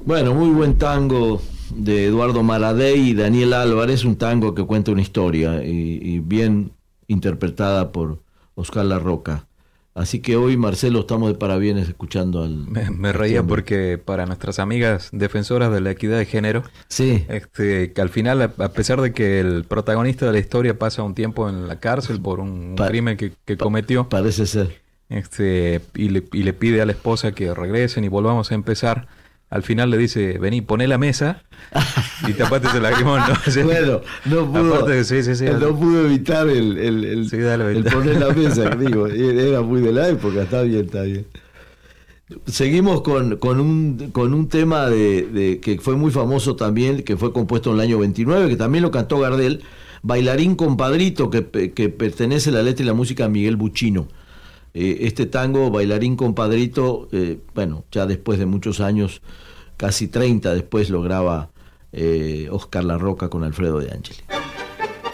Bueno, muy buen tango de Eduardo Maradei y Daniel Álvarez, un tango que cuenta una historia y bien interpretada por Oscar Larroca. Así que hoy, Marcelo, estamos de parabienes escuchando Me a este reía hombre. porque para nuestras amigas defensoras de la equidad de género, Sí, que al final, a pesar de que el protagonista de la historia pasa un tiempo en la cárcel por un pa- crimen que pa- cometió, parece ser. y le pide a la esposa que regresen y volvamos a empezar, al final le dice, vení, poné la mesa y tapate ese lagrimón, ¿no? O sea, Bueno, aparte de, sí, sí, sí, no pudo evitar sí, dale, el vete. poner la mesa, digo, era muy de la época, está bien, está bien. Seguimos con un tema que fue muy famoso también, que fue compuesto en el año 29, que también lo cantó Gardel, Bailarín Compadrito, que pertenece a la letra y la música a Miguel Buchino. Este tango, Bailarín Compadrito, bueno, ya después de muchos años, casi 30 después, lo graba Oscar Larroca con Alfredo de Angeli.